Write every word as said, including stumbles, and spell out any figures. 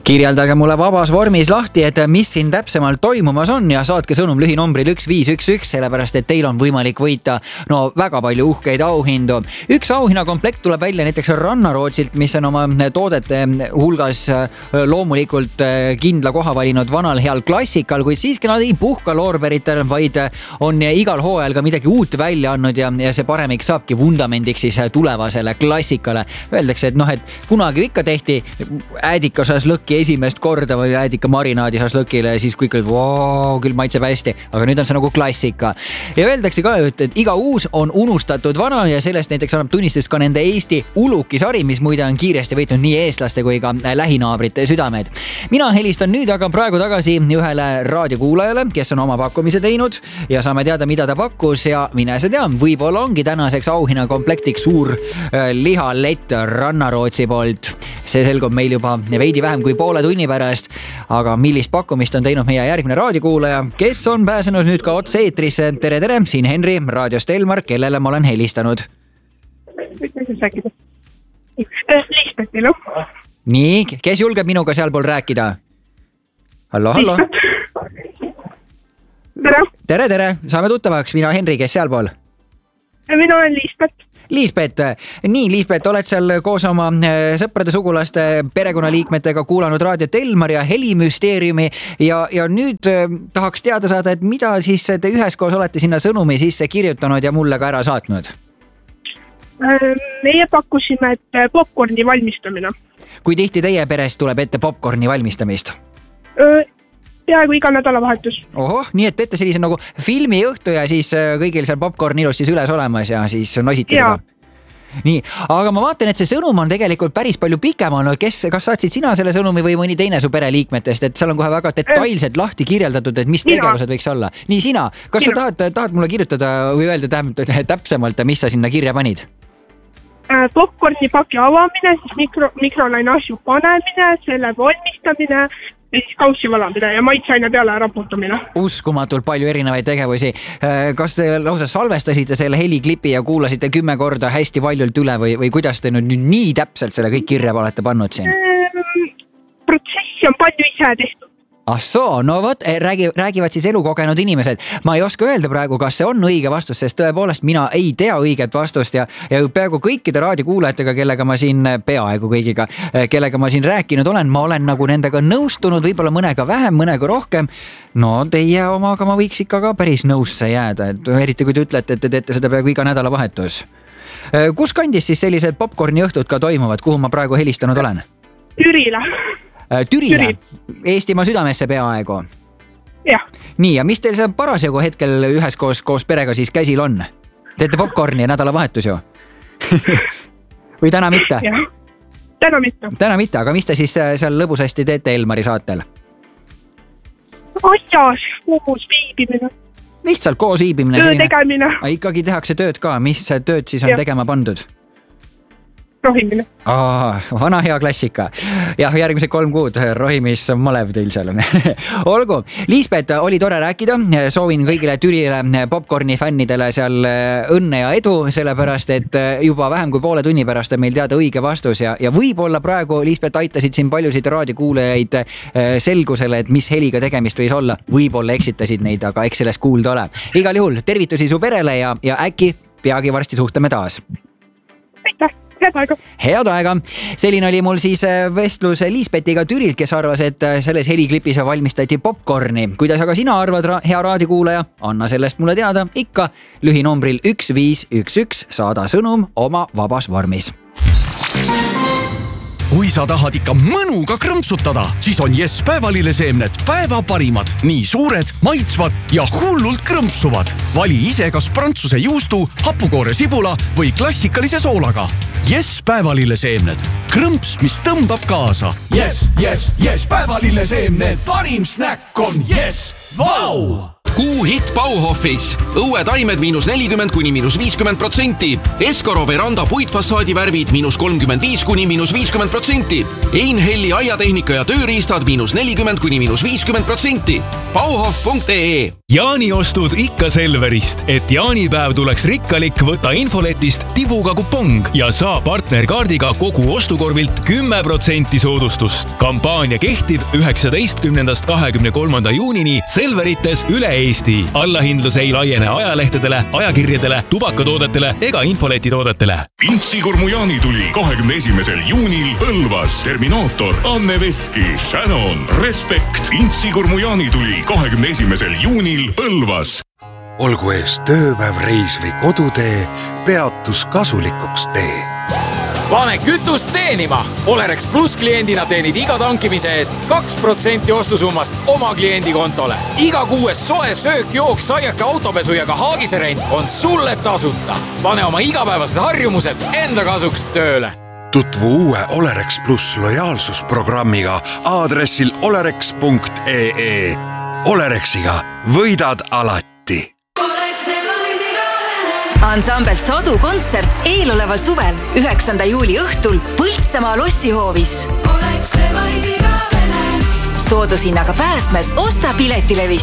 Kirjeldage mulle vabas vormis lahti, et mis siin täpsemalt toimumas on ja saatke sõnum lühinumbril üks viis üks üks, sellepärast et teil on võimalik võita no väga palju uhkeid auhindu. Üks auhinnakomplekt tuleb välja näiteks Rannarootsilt, mis on oma toodete hulgas loomulikult kindla koha valinud vanal heal klassikal, kuid siiski nad ei puhka loorberitel, vaid on igal hooajal ka midagi uut välja andnud ja, ja see paremik saabki vundamendiks siis tulevasele klassikale. Öeldakse, et noh, et kunagi ikka tehti äädika šašlõkki esimest korda või äädika marinaadi šašlõkile ja siis kõik olid, wow, küll maitseb hästi, aga nüüd on see nagu klassika. Ja öeldakse ka, et iga uus on unustatud vana ja sellest näiteks annab tunnistust ka nende Eesti ulukisari, mis muide on kiiresti võitnud nii eestlaste kui ka lähinaabrite südamed. Mina helistan nüüd aga praegu tagasi ühele raadiokuulajale, kes on oma pakkumise teinud ja saame teada, mida ta pakkus ja mine see tea, võib-olla ongi tänaseks auhinna komplektiks suur lihalett Rannarootsi poolt. See selgub meil juba veidi vähem kui poole tunni pärast, aga millist pakkumist on teinud meie järgmine raadiokuulaja, kes on pääsenud nüüd ka otse eetrisse. Tere, tere, siin Henri raadiost Elmar, kellele ma olen helistanud. Liisbetilu. Nii, kes julgeb minuga seal pool rääkida? Hallo, hallo. Tere. Tere, tere, saame tuttavaks, mina Henri, kes seal pool? Mina olen Liisbet. Liisbet, nii Liisbet, oled seal koos oma sõprade, sugulaste, perekonnaliikmetega kuulanud raadiot Elmar ja Helimüsteeriumi ja, ja nüüd tahaks teada saada, et mida siis te üheskoos olete sinna sõnumi sisse kirjutanud ja mulle ka ära saatnud? Meie pakkusime, et popcorni valmistamine. Kui tihti teie perest tuleb ette popcorni valmistamist? Peaaegu iga nädalavahetus. Ohoh, nii et teete sellise nagu filmiõhtu ja siis kõigil seal popcorn ilusti süles olemas ja siis nosite seda. Nii, aga ma vaatan, et see sõnum on tegelikult päris palju pikem olnud. Kes, kas saatsid sina selle sõnumi või mõni teine su pereliikmetest, et seal on kohe väga detailselt lahti kirjeldatud, et mis tegevused võiks olla. Nii sina, kas Mina. sa tahad, tahad mulle kirjutada või öelda täpsemalt, mis sa sinna kirja panid? Popcorni paki avamine, siis mikro, mikrolaine asju panemine, selle valmistamine ja siis kaussi valamine ja maitsaine peale raputamine. Uskumatult palju erinevaid tegevusi. Kas te lausa salvestasite selle heliklipi ja kuulasite kümme korda hästi valjult üle või, või kuidas te nüüd nii täpselt selle kõik kirja olete pannud siin? Protsessi on palju ise tehtud. Ah soo, no võt, räägi, räägivad siis elukogenud inimesed. Ma ei oska öelda praegu, kas see on õige vastus, sest tõepoolest mina ei tea õiget vastust ja, ja peaaegu kõikide raadiokuulajatega, kellega ma siin, peaaegu kõigiga, kellega ma siin rääkinud olen, ma olen nagu nendega nõustunud, võib-olla mõnega vähem, mõnega rohkem. No teie omaga ma võiks ikka ka päris nõusse jääda, et eriti kui te ütlete, et te teete seda peaaegu iga nädalavahetus. Kus kandis siis sellised popcorni õhtud ka toimuvad, kuhu ma praegu helistanud olen? Türile. Türile, Eestimaa südamesse peaaegu. Jah. Nii, ja mis teil see parasjagu hetkel üheskoos koos perega siis käsil on? Teete popcorni ja nädalavahetus ju? Või täna mitte? Jah, täna mitte. Täna mitte, aga mis te siis seal lõbusasti teete Elmari saatel? Asjas, koos viibimine. Lihtsalt koos viibimine. Töö tegemine. Ikkagi tehakse tööd ka, mis tööd siis on ja. tegema pandud? Rohimine. Aa, vana hea klassika. Jah, järgmised kolm kuud rohimis malev teil seal. Olgu, Liisbet, oli tore rääkida. Soovin kõigile Türile popcorni fännidele seal õnne ja edu, sellepärast, et juba vähem kui poole tunni pärast on meil teada õige vastus ja, ja võib-olla praegu Liisbet aitasid siin paljusid raadiokuulajaid selgusele, et mis heliga tegemist võis olla. Võib-olla eksitasid neid, aga eks sellest kuulda ole. Igal juhul tervitusi su perele ja, ja äkki peagi varsti suhtame taas. Aitäh. Head aega. Head aega. Selline oli mul siis vestlus Liisbetiga Türilt, kes arvas, et selles heliklipis valmistati popcorni. Kuidas aga sina arvad, hea raadiokuulaja? Anna sellest mulle teada ikka lühinumbril üks viis üks üks, saada sõnum oma vabas vormis. Kui sa tahad ikka mõnuga krõmpsutada, siis on Yes päevalilleseemned päeva parimad. Nii suured, maitsvad ja hullult krõmpsuvad. Vali ise kas prantsuse juustu, hapukoore sibula või klassikalise soolaga. Yes päevalilleseemned. Krõmps, mis tõmbab kaasa. Yes, yes, yes päevalilleseemned. Parim snäkk on Yes. Vau! Kuu hitt Bauhofis. Õuetaimed miinus nelikümmend kuni miinus viiskümmend protsenti. Eskoro veranda puitfassaadi värvid miinus kolmkümmend viis kuni miinus viiskümmend protsenti. Einhelli aiatehnika ja tööriistad miinus nelikümmend kuni miinus viiskümmend protsenti. Bauhof punkt ee jaaniostud ikka Selverist, et jaanipäev tuleks rikkalik, võta infoletist tibuga kupong ja saa partnerkaardiga kogu ostukorvilt kümme protsenti soodustust. Kampaania kehtib üheksateistkümnendast kahekümne kolmanda juunini Selverites üle Eesti. Allahindlus ei laiene ajalehtedele, ajakirjadele, tubakatoodetele ega infoletitoodetele. Intsikurmu jaanituli kahekümne esimesel juunil Põlvas. Terminaator, Anne Veski, Shannon, Respekt. Intsikurmu jaanituli kahekümne esimesel juunil Põlvas. Olgu ees tööpäev, reis või kodutee, peatus kasulikuks tee. Pane kütust teenima! Olerex Plus kliendina teenid iga tankimise eest kaks protsenti ostusummast oma kliendi kontole. Iga kuues soe söök, jook, saiake, autopesu ja ka haagiserent on sulle tasuta. Pane oma igapäevased harjumused enda kasuks tööle. Tutvu uue Olerex Plus lojaalsusprogrammiga aadressil olerex punkt ee. Olerexiga võidad alati. Ansambel Sadu kontsert eeloleval suvel üheksanda juuli õhtul Põltsamaa lossihoovis. Soodushinnaga pääsmed osta Piletilevis.